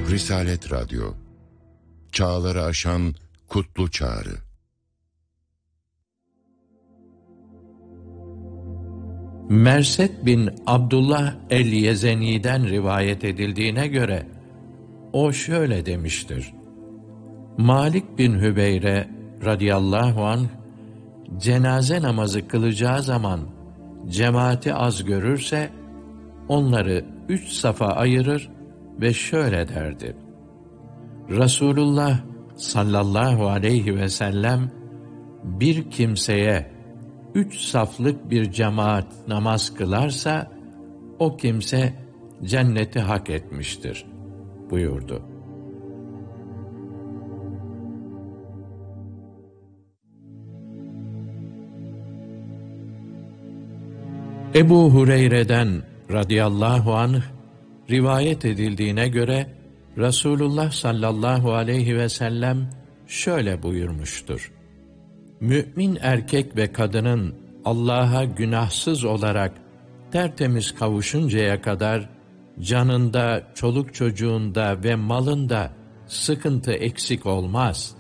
Risalet Radyo, çağları aşan kutlu çağrı. Merset bin Abdullah el-Yezeni'den rivayet edildiğine göre, o şöyle demiştir: Malik bin Hübeyre radıyallahu anh, cenaze namazı kılacağı zaman cemaati az görürse, onları 3 safa ayırır ve şöyle derdi: Resulullah sallallahu aleyhi ve sellem, bir kimseye 3 saflık bir cemaat namaz kılarsa, o kimse cenneti hak etmiştir buyurdu. Ebu Hureyre'den radıyallahu anh rivayet edildiğine göre, Resulullah sallallahu aleyhi ve sellem şöyle buyurmuştur: Mümin erkek ve kadının Allah'a günahsız olarak tertemiz kavuşuncaya kadar canında, çoluk çocuğunda ve malında sıkıntı eksik olmaz.